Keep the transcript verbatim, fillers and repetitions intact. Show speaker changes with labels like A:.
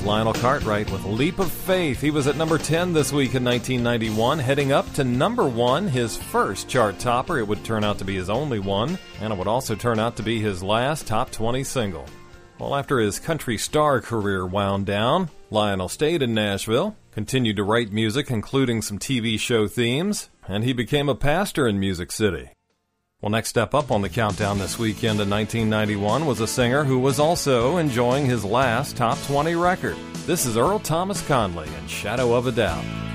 A: Here's Lionel Cartwright with Leap of Faith. He was at number ten this week in nineteen ninety-one, heading up to number one, his first chart topper. It would turn out to be his only one, and it would also turn out to be his last top twenty single. Well, after his country star career wound down, Lionel stayed in Nashville, continued to write music, including some T V show themes, and he became a pastor in Music City. Well, next step up on the countdown this weekend in nineteen ninety-one was a singer who was also enjoying his last top twenty record. This is Earl Thomas Conley in Shadow of a Doubt.